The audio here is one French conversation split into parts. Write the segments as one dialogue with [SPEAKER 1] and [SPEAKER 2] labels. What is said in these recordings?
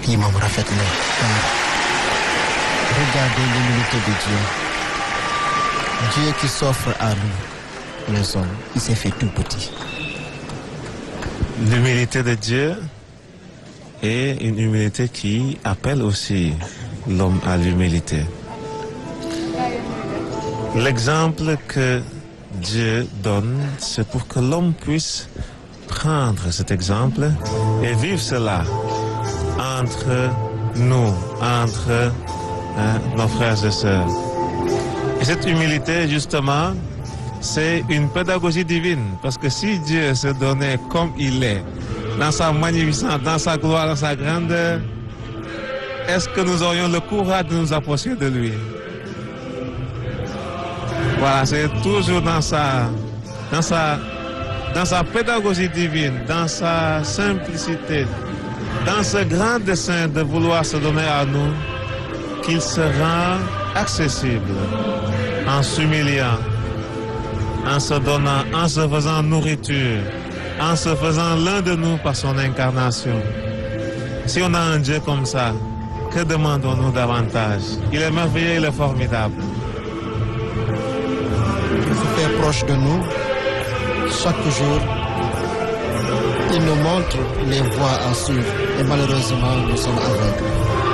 [SPEAKER 1] kii moom rafet na. Regardez l'humilité de Dieu. Dieu qui s'offre à nous, les hommes, il s'est fait tout petit.
[SPEAKER 2] L'humilité de Dieu est une humilité qui appelle aussi l'homme à l'humilité. L'exemple que Dieu donne, c'est pour que l'homme puisse prendre cet exemple et vivre cela entre nous, entre nos frères et sœurs. Et cette humilité, justement, c'est une pédagogie divine. Parce que si Dieu se donnait comme il est, dans sa magnificence, dans sa gloire, dans sa grandeur, est-ce que nous aurions le courage de nous approcher de lui? Voilà, c'est toujours dans sa pédagogie divine, dans sa simplicité, dans ce grand dessein de vouloir se donner à nous, qu'il se rend accessible en s'humiliant, en se donnant, en se faisant nourriture, en se faisant l'un de nous par son incarnation. Si on a un Dieu comme ça, que demandons-nous davantage? Il est merveilleux, il est formidable.
[SPEAKER 1] Il se fait proche de nous chaque jour. Il nous montre les voies à suivre et malheureusement nous sommes aveugles.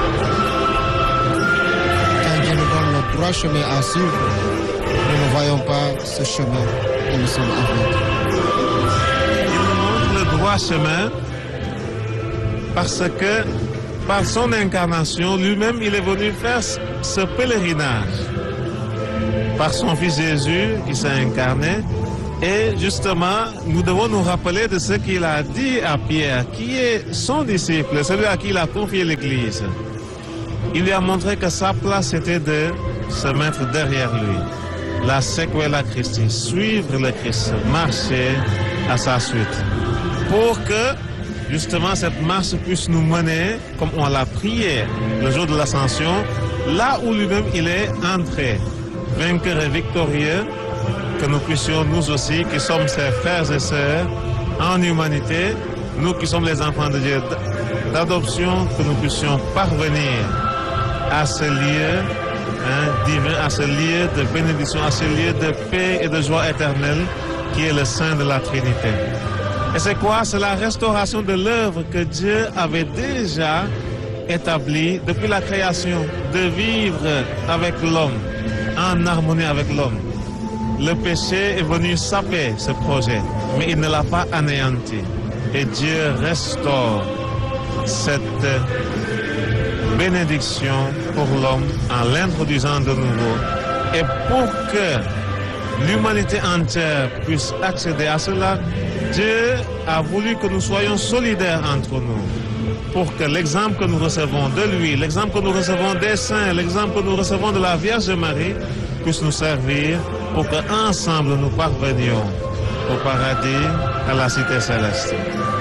[SPEAKER 1] Quand Dieu nous donne le droit chemin à suivre, nous ne voyons pas ce chemin et nous sommes aveugles.
[SPEAKER 2] Il nous montre le droit chemin parce que par son incarnation, lui-même, il est venu faire ce pèlerinage. Par son Fils Jésus qui s'est incarné. Et justement, nous devons nous rappeler de ce qu'il a dit à Pierre, qui est son disciple, celui à qui il a confié l'Église. Il lui a montré que sa place était de se mettre derrière lui. La sequela Christi, suivre le Christ, marcher à sa suite. Pour que, justement, cette marche puisse nous mener, comme on l'a prié le jour de l'Ascension, là où lui-même il est entré, vainqueur et victorieux, que nous puissions, nous aussi, qui sommes ses frères et sœurs en humanité, nous qui sommes les enfants de Dieu d'adoption, que nous puissions parvenir à ce lieu divin, à ce lieu de bénédiction, à ce lieu de paix et de joie éternelle qui est le sein de la Trinité. Et c'est quoi? C'est la restauration de l'œuvre que Dieu avait déjà établie depuis la création, de vivre avec l'homme, en harmonie avec l'homme. Le péché est venu saper ce projet, mais il ne l'a pas anéanti. Et Dieu restaure cette bénédiction pour l'homme en l'introduisant de nouveau. Et pour que l'humanité entière puisse accéder à cela, Dieu a voulu que nous soyons solidaires entre nous. Pour que l'exemple que nous recevons de lui, l'exemple que nous recevons des saints, l'exemple que nous recevons de la Vierge Marie, puisse nous servir pour qu'ensemble nous parvenions au paradis, à la cité céleste.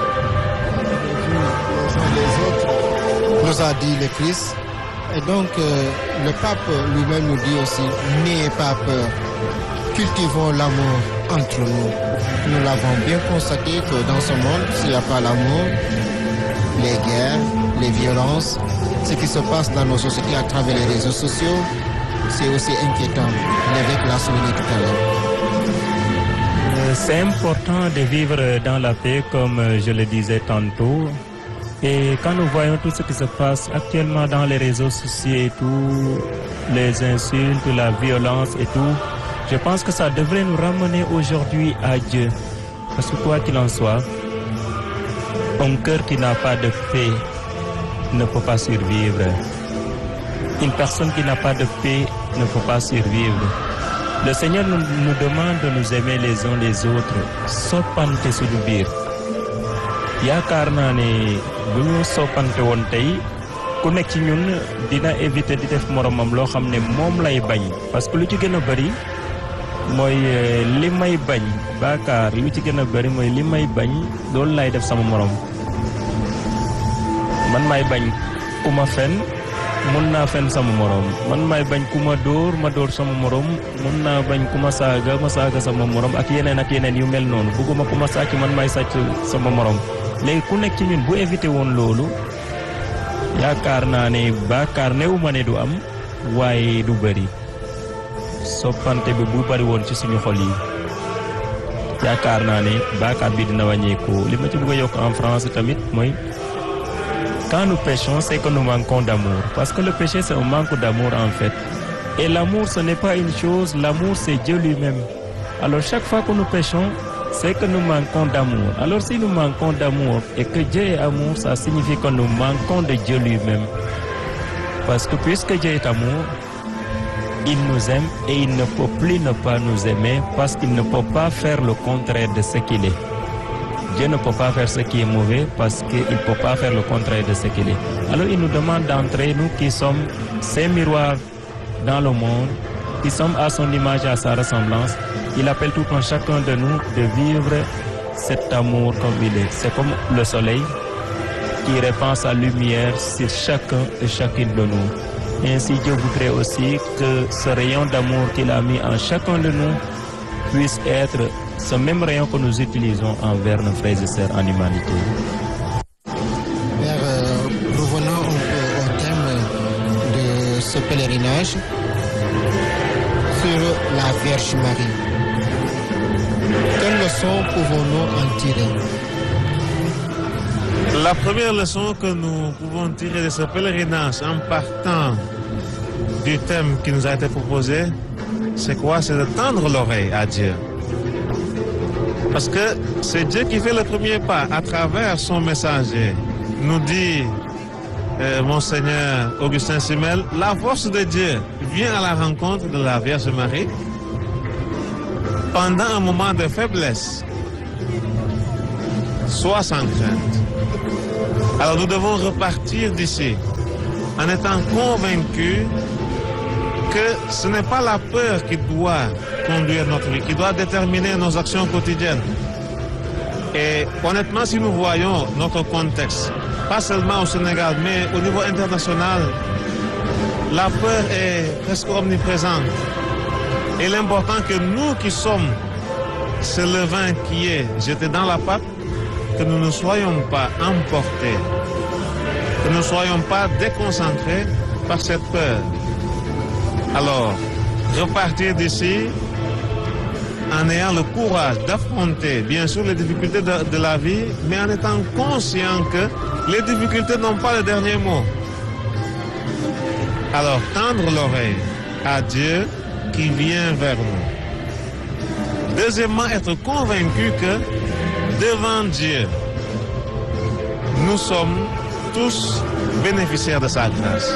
[SPEAKER 1] Les autres, nous a dit le Christ. Et donc, le pape lui-même nous dit aussi, n'ayez pas peur, cultivons l'amour entre nous. Nous l'avons bien constaté que dans ce monde, s'il n'y a pas l'amour, les guerres, les violences, ce qui se passe dans nos sociétés à travers les réseaux sociaux, c'est aussi inquiétant. L'évêque l'a souligné tout à l'heure.
[SPEAKER 3] C'est important de vivre dans la paix, comme je le disais tantôt. Et quand nous voyons tout ce qui se passe actuellement dans les réseaux sociaux et tout, les insultes, la violence et tout, je pense que ça devrait nous ramener aujourd'hui à Dieu. Parce que quoi qu'il en soit, un cœur qui n'a pas de paix ne peut pas survivre. Une personne qui n'a pas de paix ne peut pas survivre. Le Seigneur nous demande de nous aimer les uns les autres. Soppante suñu biir. Yaakaar naa ne bu ñu soppante woon tey ku nekk ci ñun dina éviter di def moromam loo xam ne moom lay bañ. Parce que lu ci gën a bëri mooy li may bañ baakaar lu ci gën a bëri mooy li may bañ loolu lay def sama morom. Man may bañ ku ma fen mun naa fen sama morom, man may bañ ku ma dóor sama morom, mun naa bañ ku ma saaga sama morom ak yeneen yu mel noonu. Bëgguma ku ma sàcc, man may sàcc sama morom. Léegi ku nekk ci ñun bu éviter woon loolu yaakaar naa ne baakaar néew ma ne du am waaye du bëri soppante bi bu bëri woon ci suñu xol yi yaakaar naa ne baakaar bi dina wàññeeku li ma ci bëgg a yokk en France tamit mooy quand nous péchons c'est que nous manquons d'amour parce que le péché c'est un manque d'amour en fait et l'amour ce n'est pas une chose l'amour c'est Dieu lui-même alors chaque fois que nous péchons c'est que nous manquons d'amour alors si nous manquons d'amour et que Dieu est amour ça signifie que nous manquons de Dieu lui-même parce que puisque Dieu est amour il nous aime et il ne peut plus ne pas nous aimer parce qu'il ne peut pas faire le contraire de ce qu'il est. Dieu ne peut pas faire ce qui est mauvais parce qu'il ne peut pas faire le contraire de ce qu'il est. Alors il nous demande d'entrer, nous qui sommes ses miroirs dans le monde, qui sommes à son image et à sa ressemblance, il appelle tout un chacun de nous de vivre cet amour comme il est. C'est comme le soleil qui répand sa lumière sur chacun et chacune de nous. Ainsi, Dieu voudrait aussi que ce rayon d'amour qu'il a mis en chacun de nous puisse être ce même rayon que nous utilisons envers nos frères et sœurs en humanité.
[SPEAKER 1] Revenons au thème de ce pèlerinage sur la Vierge Marie. Quelles leçons pouvons-nous en tirer?
[SPEAKER 2] La première leçon que nous pouvons tirer de ce pèlerinage en partant du thème qui nous a été proposé, c'est quoi? C'est de tendre l'oreille à Dieu. Parce que c'est Dieu qui fait le premier pas à travers son messager. Nous dit Monseigneur Augustin Simmel, la force de Dieu vient à la rencontre de la Vierge Marie pendant un moment de faiblesse, soit sans crainte. Alors nous devons repartir d'ici en étant convaincus que ce n'est pas la peur qui doit conduire notre vie, qui doit déterminer nos actions quotidiennes. Et honnêtement, si nous voyons notre contexte, pas seulement au Sénégal, mais au niveau international, la peur est presque omniprésente. Et l'important que nous qui sommes ce levain qui est jeté dans la pâte, que nous ne soyons pas emportés, que nous ne soyons pas déconcentrés par cette peur. Alors, repartir d'ici en ayant le courage d'affronter, bien sûr, les difficultés de la vie, mais en étant conscient que les difficultés n'ont pas le dernier mot. Alors, tendre l'oreille à Dieu qui vient vers nous. Deuxièmement, être convaincu que devant Dieu, nous sommes tous bénéficiaires de sa grâce.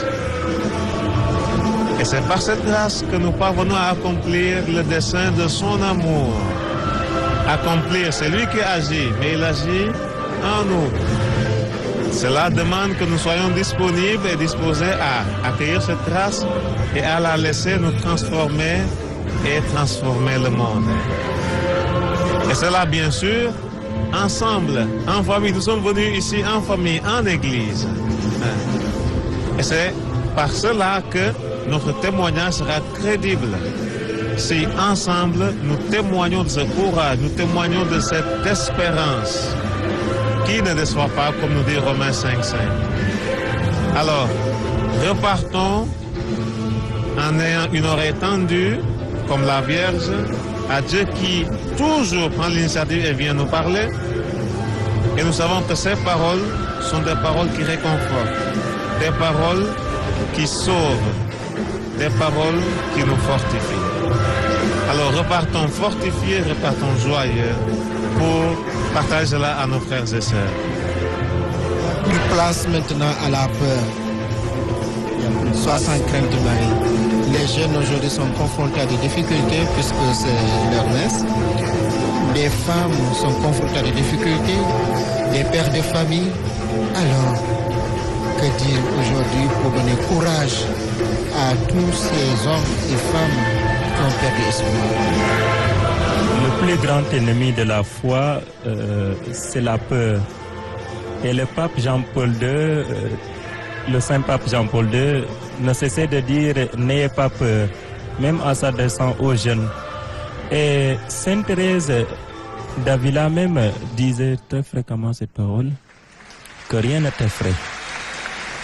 [SPEAKER 2] Et c'est par cette grâce que nous parvenons à accomplir le dessein de son amour. Accomplir, c'est lui qui agit, mais il agit en nous. Cela demande que nous soyons disponibles et disposés à accueillir cette grâce et à la laisser nous transformer et transformer le monde. Et cela, bien sûr, ensemble, en famille. Nous sommes venus ici en famille, en église. Et c'est par cela que notre témoignage sera crédible. Si ensemble, nous témoignons de ce courage, nous témoignons de cette espérance qui ne déçoit pas, comme nous dit Romains 5:5. Alors, repartons en ayant une oreille tendue, comme la Vierge, à Dieu qui toujours prend l'initiative et vient nous parler. Et nous savons que ces paroles sont des paroles qui réconfortent, des paroles qui sauvent, des paroles qui nous fortifient. Alors repartons fortifiés, repartons joyeux pour partager cela à nos frères et sœurs.
[SPEAKER 1] Plus place maintenant à la peur. Sois sans crainte de Marie. Les jeunes aujourd'hui sont confrontés à des difficultés puisque c'est leur messe. Des femmes sont confrontées à des difficultés, des pères de famille. Alors, que dire aujourd'hui pour donner courage à tous ces hommes et femmes qui ont perdu espoir?
[SPEAKER 3] Le plus grand ennemi de la foi, c'est la peur. Et le pape Jean-Paul II, le Saint-Pape Jean-Paul II, ne cessait de dire « N'ayez pas peur », même en s'adressant aux jeunes. Et Sainte Thérèse d'Avila même disait très fréquemment cette parole, que rien ne t'effraie.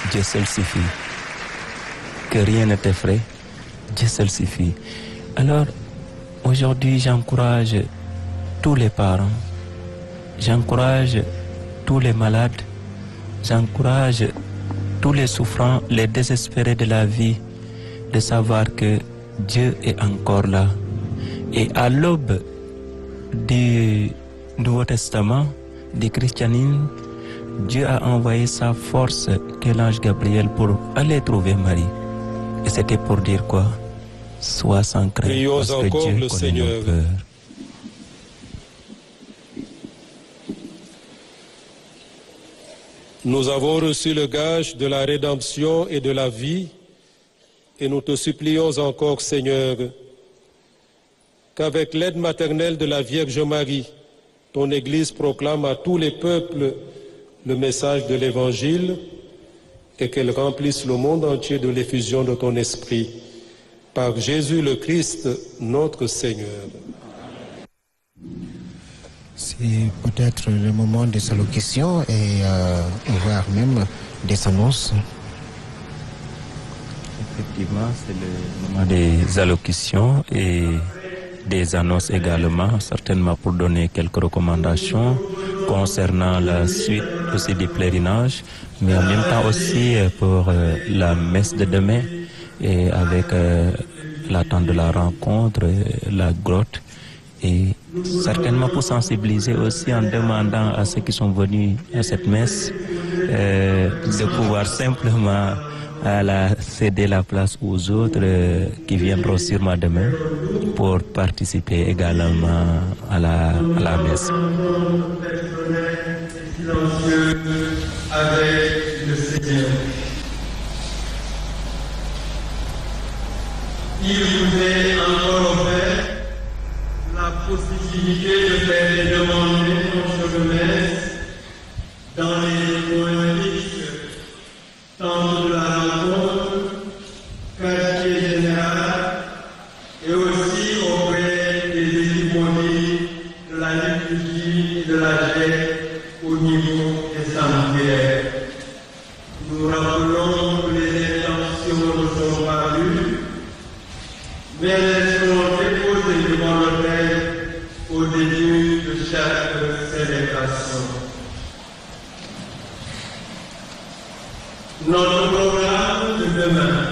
[SPEAKER 3] Dieu seul suffit. Que rien ne t'effraie, Dieu seul suffit. Alors, aujourd'hui, j'encourage tous les parents, j'encourage tous les malades, j'encourage tous les souffrants, les désespérés de la vie, de savoir que Dieu est encore là. Et à l'aube du Nouveau Testament, du christianisme, Dieu a envoyé sa force, qu'est l'ange Gabriel, pour aller trouver Marie. Et c'était pour dire quoi? Sois sans crainte,
[SPEAKER 4] Prions
[SPEAKER 3] parce que
[SPEAKER 4] encore
[SPEAKER 3] Dieu
[SPEAKER 4] le
[SPEAKER 3] connaît
[SPEAKER 4] Seigneur.
[SPEAKER 3] nos peurs.
[SPEAKER 4] Nous avons reçu le gage de la rédemption et de la vie, et nous te supplions encore, Seigneur, qu'avec l'aide maternelle de la Vierge Marie, ton Église proclame à tous les peuples le message de l'Évangile et qu'elle remplisse le monde entier de l'effusion de ton Esprit. Par Jésus le Christ, notre Seigneur.
[SPEAKER 1] C'est peut-être le moment des allocutions et voire même des annonces.
[SPEAKER 3] Effectivement, c'est le moment des allocutions et des annonces également, certainement pour donner quelques recommandations concernant la suite aussi du pèlerinage, mais en même temps aussi pour la messe de demain et avec l'attente de la rencontre, la grotte, et certainement pour sensibiliser aussi en demandant à ceux qui sont venus à cette messe de pouvoir simplement céder la place aux autres qui viendront sûrement demain pour participer également à la messe.
[SPEAKER 5] Avec le Seigneur. Il vous est encore offert la possibilité de faire des demandes sur le messe dans les moyens tant de la rencontre, quartier général et aussi auprès des cérémonies de la liturgie et de la fête au niveau des sanctuaires. Nous rappelons que les intentions ne sont pas lues, mais elles sont déposées devant le Père au début de chaque célébration. Notre programme de demain.